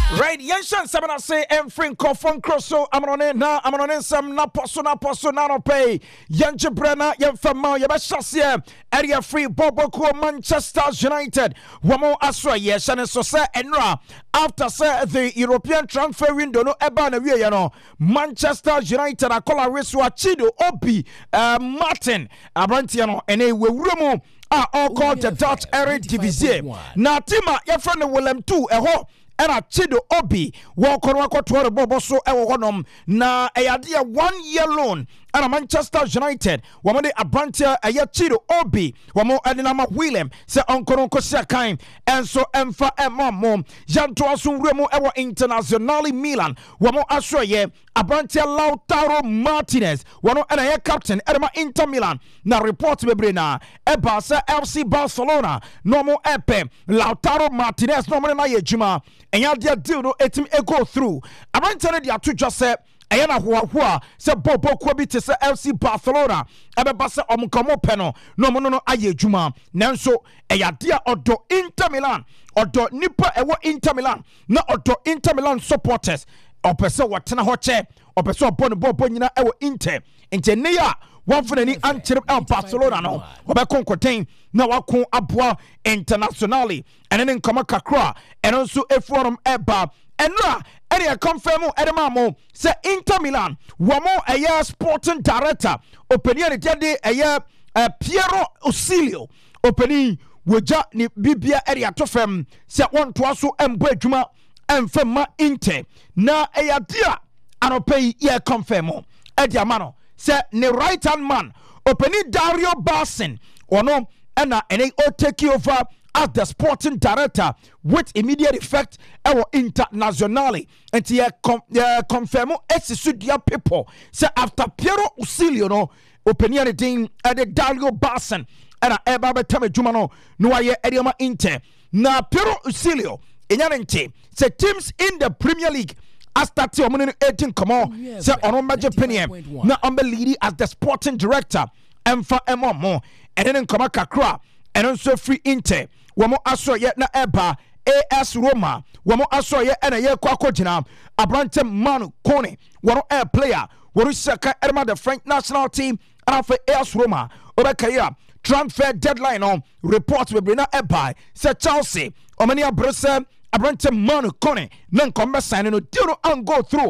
Right, Yanshan Sabana say Enfrin Kofon Crosso, Amaron some Naposo, Nano Pay, Yancha Brenna, Yanfama, Yabashasia, Area Free, Boboko, Manchester United, Wamo Asra, yes, and so say Enra. After say the European transfer window, no Ebana, you know, Manchester United, I call a Reswa Chido, Obi, Martin, Abrantiano, and a Wurumo. All called the Dutch Eredivisie. Na tima your friend Willem 2 eho era Chido Obi walk on wako to bobo so ewo honom na eyadia 1 year loan and Manchester United wamode Abrantia eya Chido Obi wamo adinama Willem se onkoron kosia kain enso emfa emamo yanto asunremo ewo Internazionale Milan wamo asroye Abrantia Lautaro Martinez wano ena captain edema Inter Milan na report bebrena eba se FC Barcelona nomo epe Lautaro Martinez nomo na yejuma enya dia deal no etim go through Abrantia dia to just say ayana hoa se bobo ko bi te se FC Barcelona ebeba se omkomo peno no ayejuma nanso eya dia odo Inter Milan odo nipa ewo Inter Milan na odo Inter Milan supporters opese watena hoche opese obon bobo nyina ewo Inter ente ne ya wanfani anchire Barcelona no obekon koten na wakon aboa internationally ene nkoma kakra ene nso efuorum eba enra area confirm edemamo say Inter Milan wamo aya sporting director opinion de aya Piero Ausilio opinion woja ni bibia area to fam say won to aso embo adwuma emfema Inter na aya dia anopay ye confirm ediamano say ne right hand man opinion Dario Basin ono ena ene o take over as the sporting director with immediate effect our Internazionale and ye confirm esisudia people say after Piero Ausilio no opinion ding at the Dario Basin and eba betame jumano no aye ediama Inter na Piero Ausilio enyanente say teams in the Premier League as that omuno 18 come on say ono major penny na on leading as the sporting director emfa emomo and then come kakra and also free Inter wamo aso ye na eba AS Roma wamo aso ye na ye kwako jina Abrante Manu Kone wano air player wano saka edema the French national team and for AS Roma obekaya transfer deadline on reports we bring na eba say Chelsea omani abrese Abrante Manu Kone nan kombe sign no deal no go through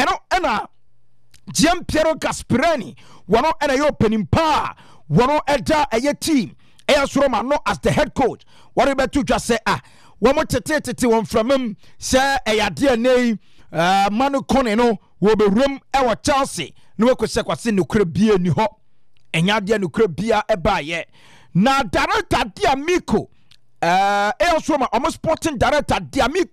ena Gian Piero Gasperini wano ena yo penimpa wano eda eye team AS Roma no as the head coach. What about to just say one more tete one from him say a dear name Manu Kone no will be room our Chelsea no ko se kwase no krabia ni ho enya dia no krabia eba ye na director dia Miko AS Roma almost sporting director dia Miko